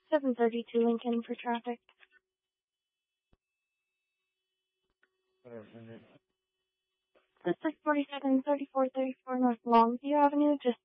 732 Lincoln for traffic. The 647 3434 North Longview Avenue, just